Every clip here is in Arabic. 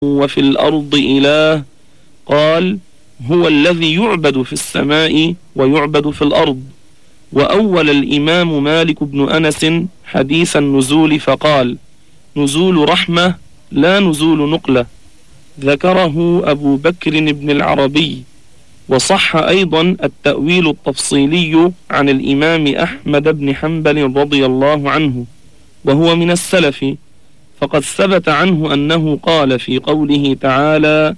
وفي الأرض إله؟ قال: هو الذي يعبد في السماء ويعبد في الأرض. وأول الإمام مالك بن أنس حديث النزول فقال: نزول رحمة لا نزول نقلة. ذكره أبو بكر بن العربي. وصح أيضا التأويل التفصيلي عن الإمام أحمد بن حنبل رضي الله عنه، وهو من السلف، فقد ثبت عنه أنه قال في قوله تعالى: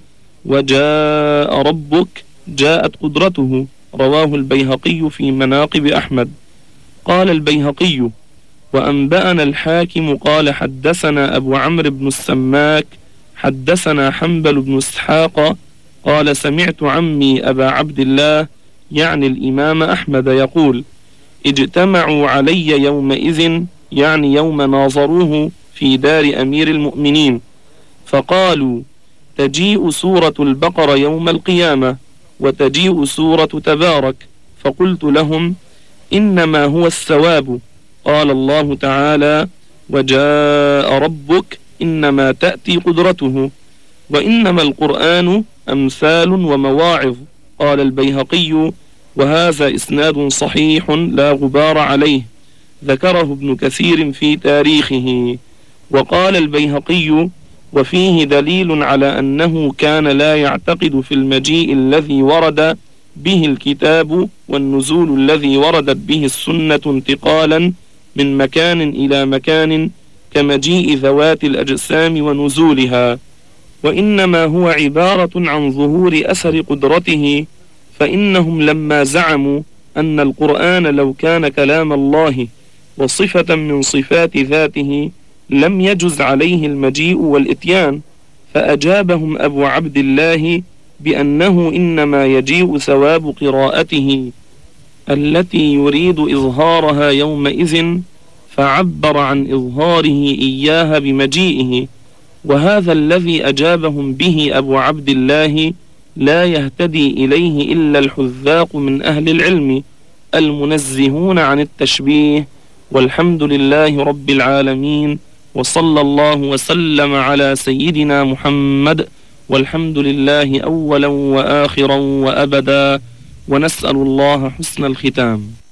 وجاء ربك، جاءت قدرته. رواه البيهقي في مناقب أحمد. قال البيهقي: وأنبأنا الحاكم قال حدثنا أبو عمرو بن السماك حدثنا حنبل بن اسحاق قال سمعت عمي أبا عبد الله يعني الإمام أحمد يقول: اجتمعوا علي يومئذ، يعني يوم ناظروه في دار أمير المؤمنين، فقالوا: تجيء سورة البقرة يوم القيامة وتجيء سورة تبارك. فقلت لهم: إنما هو الثواب. قال الله تعالى: وجاء ربك، إنما تأتي قدرته، وإنما القرآن أمثال ومواعظ. قال البيهقي: وهذا إسناد صحيح لا غبار عليه. ذكره ابن كثير في تاريخه. وقال البيهقي: وفيه دليل على أنه كان لا يعتقد في المجيء الذي ورد به الكتاب والنزول الذي وردت به السنة انتقالا من مكان إلى مكان كمجيء ذوات الأجسام ونزولها، وإنما هو عبارة عن ظهور أثر قدرته. فإنهم لما زعموا أن القرآن لو كان كلام الله وصفة من صفات ذاته لم يجز عليه المجيء والإتيان، فأجابهم أبو عبد الله بأنه إنما يجيء ثواب قراءته التي يريد إظهارها يومئذ، فعبر عن إظهاره إياها بمجيئه. وهذا الذي أجابهم به أبو عبد الله لا يهتدي إليه إلا الحذاق من أهل العلم المنزهون عن التشبيه. والحمد لله رب العالمين، وصلى الله وسلم على سيدنا محمد، والحمد لله أولا وآخرا وأبدا، ونسأل الله حسن الختام.